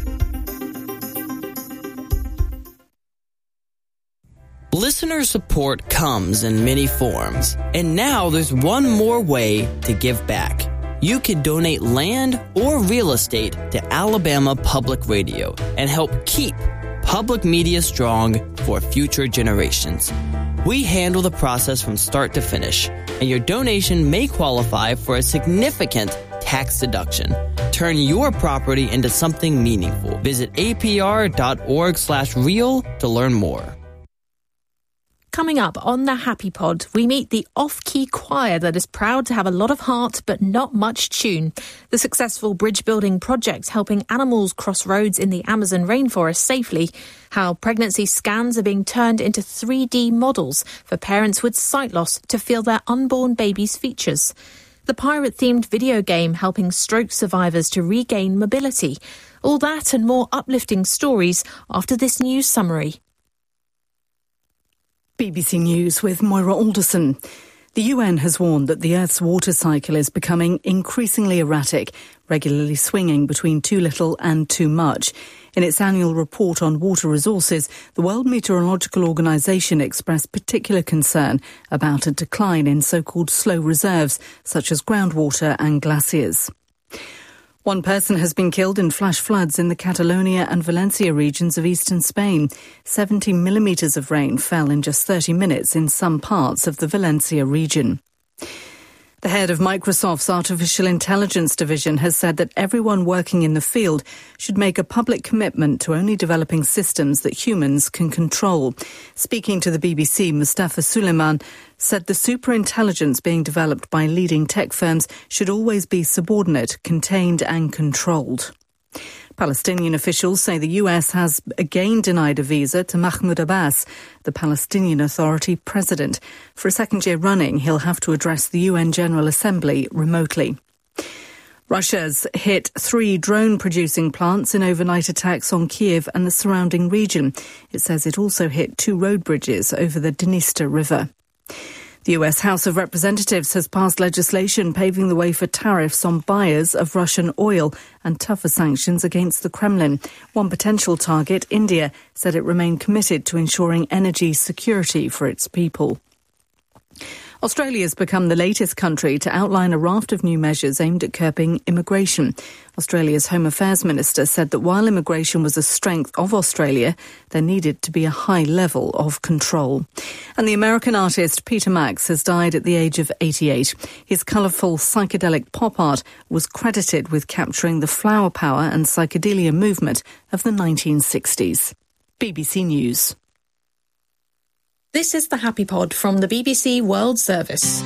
Listener support comes in many forms, and now there's one more way to give back. You can donate land or real estate to Alabama Public Radio and help keep public media strong for future generations. We handle the process from start to finish, and your donation may qualify for a significant tax deduction. Turn your property into something meaningful. Visit A P R dot org slash real to learn more. Coming up on the Happy Pod, we meet the off-key choir that is proud to have a lot of heart but not much tune. The successful bridge-building project helping animals cross roads in the Amazon rainforest safely. How pregnancy scans are being turned into three D models for parents with sight loss to feel their unborn baby's features. The pirate-themed video game helping stroke survivors to regain mobility. All that and more uplifting stories after this news summary. B B C News with Moira Alderson. The U N has warned that the Earth's water cycle is becoming increasingly erratic, regularly swinging between too little and too much. In its annual report on water resources, the World Meteorological Organization expressed particular concern about a decline in so-called slow reserves, such as groundwater and glaciers. One person has been killed in flash floods in the Catalonia and Valencia regions of eastern Spain. seventy millimetres of rain fell in just thirty minutes in some parts of the Valencia region. The head of Microsoft's artificial intelligence division has said that everyone working in the field should make a public commitment to only developing systems that humans can control. Speaking to the B B C, Mustafa Suleiman said the superintelligence being developed by leading tech firms should always be subordinate, contained and controlled. Palestinian officials say the U S has again denied a visa to Mahmoud Abbas, the Palestinian Authority president. For a second year running, he'll have to address the U N General Assembly remotely. Russia's hit three drone-producing plants in overnight attacks on Kiev and the surrounding region. It says it also hit two road bridges over the Dniester River. The U S House of Representatives has passed legislation paving the way for tariffs on buyers of Russian oil and tougher sanctions against the Kremlin. One potential target, India, said it remained committed to ensuring energy security for its people. Australia's become the latest country to outline a raft of new measures aimed at curbing immigration. Australia's Home Affairs Minister said that while immigration was a strength of Australia, there needed to be a high level of control. And the American artist Peter Max has died at the age of eighty-eight. His colourful psychedelic pop art was credited with capturing the flower power and psychedelia movement of the nineteen sixties. B B C News. This is the Happy Pod from the B B C World Service.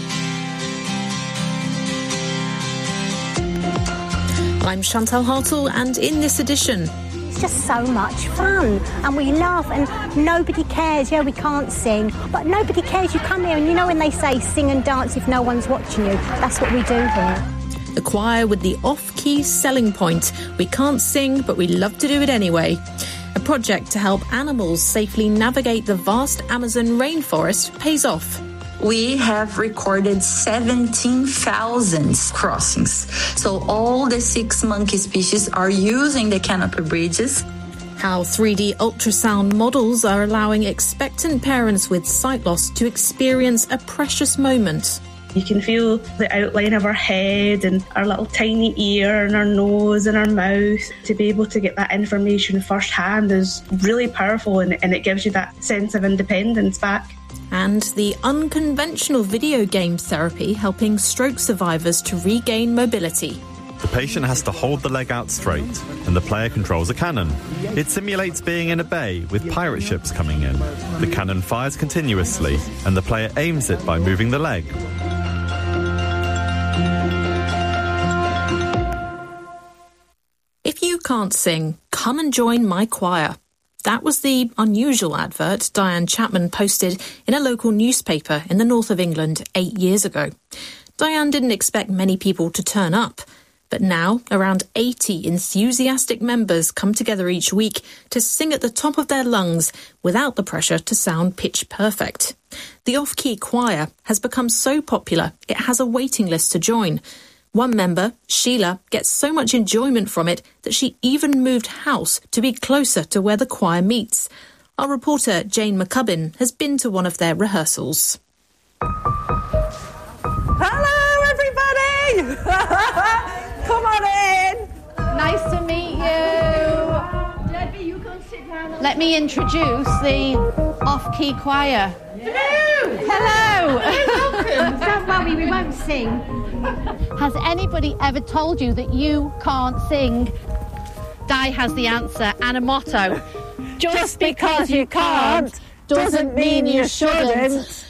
I'm Chantal Hartle, and in this edition... It's just so much fun, and we laugh, and nobody cares. Yeah, we can't sing, but nobody cares. You come here, and you know when they say sing and dance if no one's watching you, that's what we do here. The choir with the off-key selling point. We can't sing, but we love to do it anyway. A project to help animals safely navigate the vast Amazon rainforest pays off. We have recorded seventeen thousand crossings. So all the six monkey species are using the canopy bridges. How three D ultrasound models are allowing expectant parents with sight loss to experience a precious moment. You can feel the outline of our head and our little tiny ear and our nose and our mouth. To be able to get that information firsthand is really powerful, and, and it gives you that sense of independence back. And the unconventional video game therapy helping stroke survivors to regain mobility. The patient has to hold the leg out straight, and the player controls a cannon. It simulates being in a bay with pirate ships coming in. The cannon fires continuously, and the player aims it by moving the leg. If you can't sing, come and join my choir. That was the unusual advert Diane Chapman posted in a local newspaper in the north of England eight years ago. Diane didn't expect many people to turn up, but now around eighty enthusiastic members come together each week to sing at the top of their lungs without the pressure to sound pitch perfect. The off-key choir has become so popular it has a waiting list to join. One member, Sheila, gets so much enjoyment from it that she even moved house to be closer to where the choir meets. Our reporter, Jane McCubbin, has been to one of their rehearsals. Hello, everybody! Come on in! Nice to meet you. Debbie, you can sit down. Let me introduce the off-key choir. Hello! Hello! Welcome! Don't worry, we won't sing. Has anybody ever told you that you can't sing? Di has the answer and a motto. Just, Just because you can't doesn't mean you shouldn't.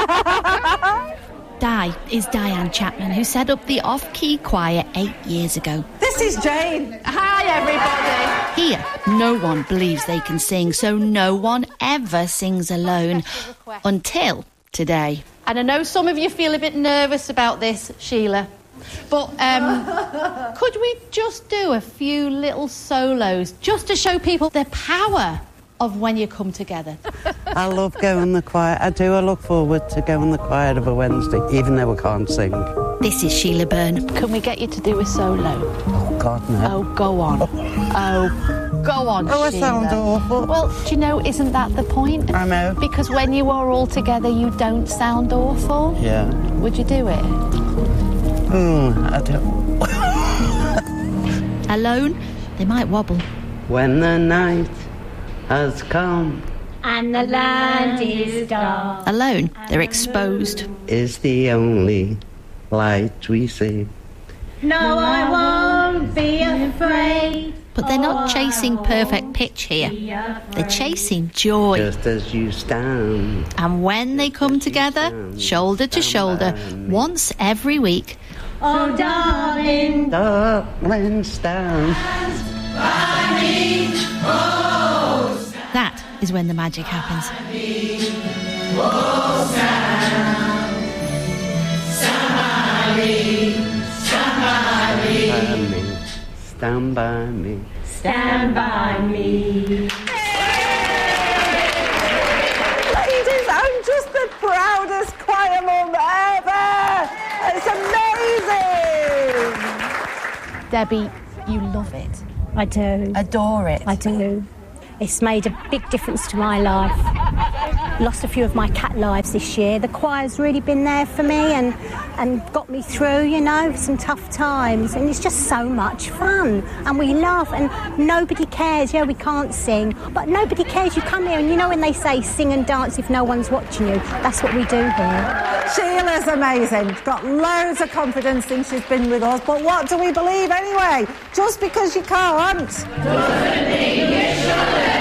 Di is Diane Chapman, who set up the off-key choir eight years ago. This is Jane. Hi, everybody. Here, no one believes they can sing, so no one ever sings alone. Until today. And I know some of you feel a bit nervous about this, Sheila. But um, could we just do a few little solos just to show people the power of when you come together? I love going the choir. I do. I look forward to going the choir of a Wednesday, even though I can't sing. This is Sheila Byrne. Can we get you to do a solo? Oh, God, no. Oh, go on. Oh, go on, Oh, I Sheila. sound awful. Well, do you know, isn't that the point? I know. Because when you are all together, you don't sound awful. Yeah. Would you do it? Hmm, I don't. Alone, they might wobble. When the night has come And the land is dark. Alone, they're exposed. is the only light we see. No, I won't be afraid. But they're not chasing perfect pitch here. They're chasing joy. Just as you stand. And when they come together, shoulder to shoulder, once every week. Oh, darling. Darling, stand. That is when the magic happens. Stand by me. Stand by me. Ladies, I'm just the proudest choir mum ever! It's amazing! Debbie, you love it. I do. Adore it. I do. It's made a big difference to my life. Lost a few of my cat lives this year. The choir's really been there for me and, and got me through, you know, some tough times. And it's just so much fun. And we laugh and nobody cares. Yeah, we can't sing, but nobody cares. You come here and you know when they say sing and dance if no one's watching you, that's what we do here. Sheila's amazing. Got loads of confidence since she's been with us. But what do we believe anyway? Just because you can't doesn't mean you shouldn't.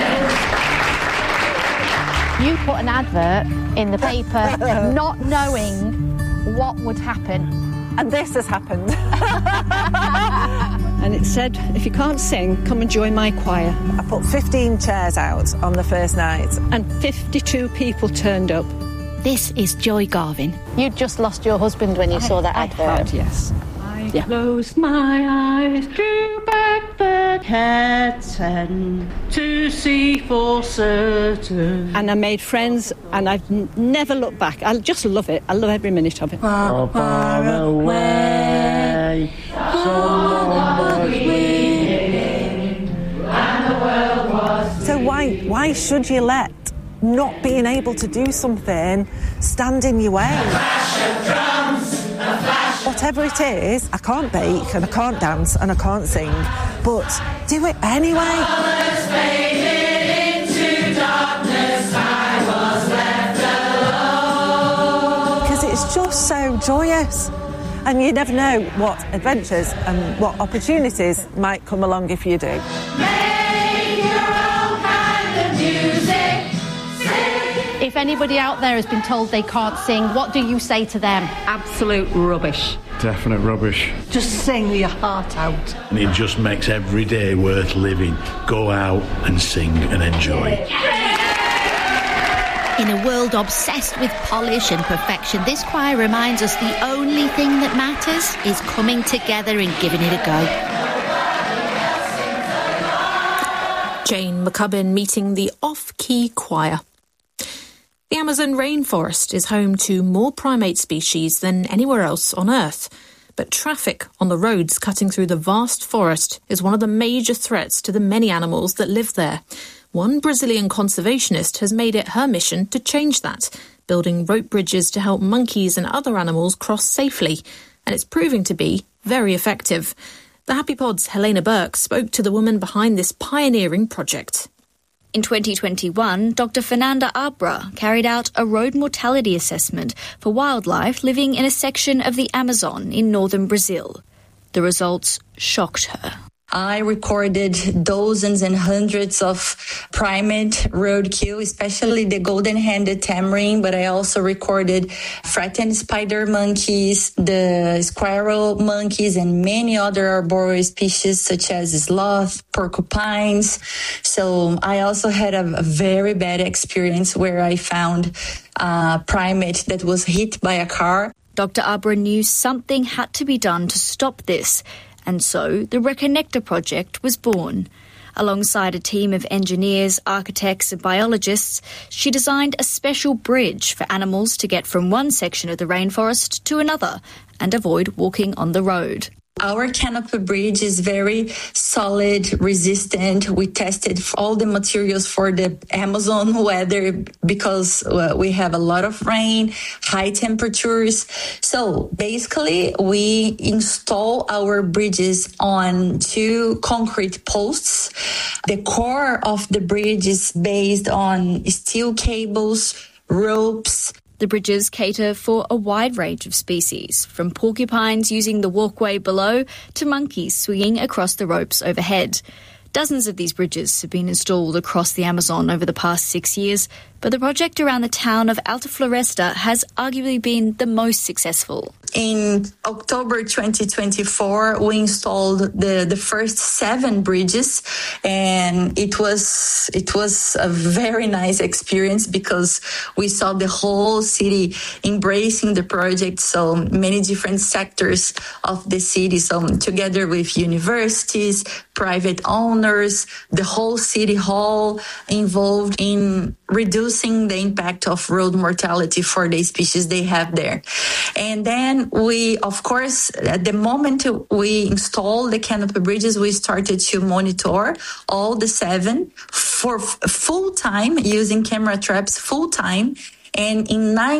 You put an advert in the paper not knowing what would happen. And this has happened. And it said, if you can't sing, come and join my choir. I put fifteen chairs out on the first night. And fifty-two people turned up. This is Joy Garvin. You just lost your husband when you I, saw that I Had, advert. yes. I yeah. closed my eyes, drew back the curtain to see for certain. And I made friends, and I've n- never looked back. I just love it. I love every minute of it. Far, far away, someone was weeping, and the world was. So why why should you let not being able to do something stand in your way? A flash of drums, a flash. Whatever it is, I can't bake and I can't dance and I can't sing, but do it anyway. Colours faded into darkness, I was left alone. Because it's just so joyous. And you never know what adventures and what opportunities might come along if you do. Make your own kind of music. If anybody out there has been told they can't sing, what do you say to them? Absolute rubbish. Definite rubbish. Just sing your heart out. And it just makes every day worth living. Go out and sing and enjoy. In a world obsessed with polish and perfection, this choir reminds us the only thing that matters is coming together and giving it a go. Jane McCubbin meeting the Off-Key Choir. The Amazon rainforest is home to more primate species than anywhere else on Earth. But traffic on the roads cutting through the vast forest is one of the major threats to the many animals that live there. One Brazilian conservationist has made it her mission to change that, building rope bridges to help monkeys and other animals cross safely. And it's proving to be very effective. The Happy Pod's Helena Burke spoke to the woman behind this pioneering project. In twenty twenty-one, Doctor Fernanda Abra carried out a road mortality assessment for wildlife living in a section of the Amazon in northern Brazil. The results shocked her. I recorded dozens and hundreds of primate roadkill, especially the golden-handed tamarin, but I also recorded threatened spider monkeys, the squirrel monkeys, and many other arboreal species such as sloth, porcupines. So I also had a, a very bad experience where I found a primate that was hit by a car. Doctor Abra knew something had to be done to stop this. And so the Reconnector project was born. Alongside a team of engineers, architects and biologists, she designed a special bridge for animals to get from one section of the rainforest to another and avoid walking on the road. Our canopy bridge is very solid, resistant. We tested all the materials for the Amazon weather because uh, we have a lot of rain, high temperatures. So basically, we install our bridges on two concrete posts. The core of the bridge is based on steel cables, ropes. The bridges cater for a wide range of species, from porcupines using the walkway below to monkeys swinging across the ropes overhead. Dozens of these bridges have been installed across the Amazon over the past six years, but the project around the town of Alta Floresta has arguably been the most successful. in October twenty twenty-four, we installed the, the first seven bridges, and it was it was a very nice experience because we saw the whole city embracing the project. So many different sectors of the city, so together with universities, private owners, the whole city hall involved in reducing the impact of road mortality for the species they have there. And then we, of course, at the moment we installed the canopy bridges, we started to monitor all the seven for f- full time using camera traps full time. And in nine